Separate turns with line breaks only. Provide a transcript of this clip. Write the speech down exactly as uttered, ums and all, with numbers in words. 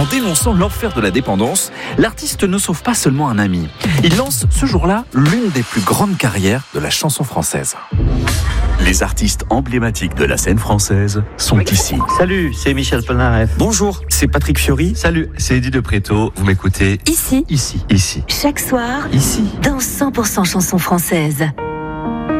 En dénonçant l'enfer de la dépendance, l'artiste ne sauve pas seulement un ami. Il lance ce jour-là l'une des plus grandes carrières de la chanson française.
Les artistes emblématiques de la scène française sont ici.
Salut, c'est Michel Polnareff.
Bonjour, c'est Patrick Fiori.
Salut, c'est Eddie de Préto. Vous m'écoutez
Ici,
ici, ici,
chaque soir,
ici.
dans cent pour cent chansons françaises.